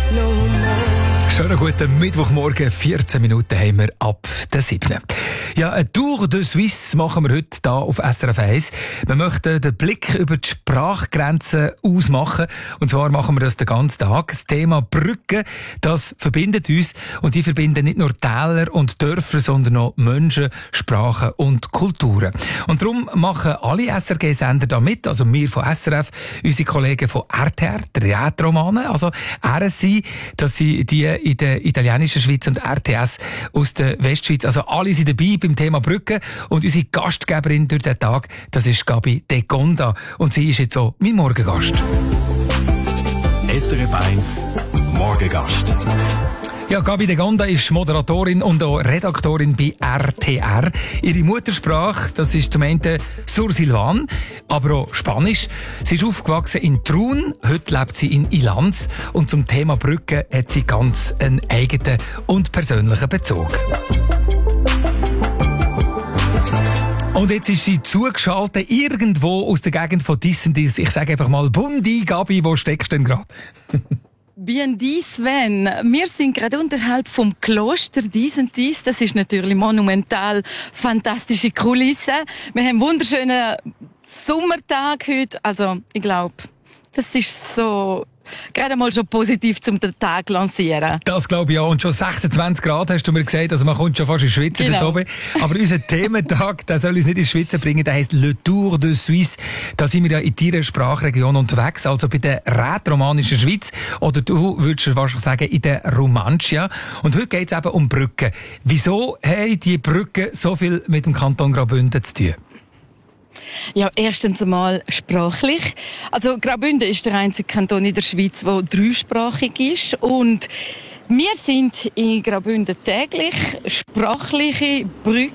no more. Schönen guten Mittwochmorgen, 14 Minuten haben wir ab der 7. Ja, eine Tour de Suisse machen wir heute hier auf SRF 1. Wir möchten den Blick über die Sprachgrenzen ausmachen. Und zwar machen wir das den ganzen Tag. Das Thema Brücken, das verbindet uns. Und die verbinden nicht nur Täler und Dörfer, sondern auch Menschen, Sprachen und Kulturen. Und darum machen alle SRG-Sender da mit. Also wir von SRF, unsere Kollegen von RTR, der Rätoromane, also RSI, das sind die in der italienischen Schweiz, und RTS aus der Westschweiz. Also alle sind dabei beim Thema Brücken. Und unsere Gastgeberin durch den Tag, das ist Gabi De Gonda. Und sie ist jetzt so mein Morgengast. SRF 1 Morgengast. Ja, Gabi De Gonda ist Moderatorin und auch Redaktorin bei RTR. Ihre Muttersprache, das ist zum einen Sursilvan, aber auch Spanisch. Sie ist aufgewachsen in Trun, heute lebt sie in Ilanz. Und zum Thema Brücken hat sie ganz einen eigenen und persönlichen Bezug. Und jetzt ist sie zugeschaltet, irgendwo aus der Gegend von Dissendis. Ich sage einfach mal, Bundi, Gabi, wo steckst du denn gerade? Bien dies, Sven. Wir sind gerade unterhalb vom Kloster Dissendis. Das ist natürlich monumental, fantastische Kulisse. Wir haben einen wunderschönen Sommertag heute. Also, ich glaube, das ist so gerade mal schon positiv zum den Tag lancieren. Das glaube ich auch. Und schon 26 Grad hast du mir gesagt, also man kommt schon fast in Schwitzen genau. dort oben. Aber unser Thementag, der soll uns nicht in Schwitzen bringen, der heisst Le Tour de Suisse. Da sind wir ja in deiner Sprachregion unterwegs, also bei der rätoromanischen Schweiz. Oder du würdest wahrscheinlich sagen, in der Romancia. Und heute geht es eben um Brücken. Wieso haben die Brücken so viel mit dem Kanton Graubünden zu tun? Ja, erstens einmal sprachlich. Also Graubünden ist der einzige Kanton in der Schweiz, der dreisprachig ist. Und wir sind in Graubünden täglich sprachliche Brücken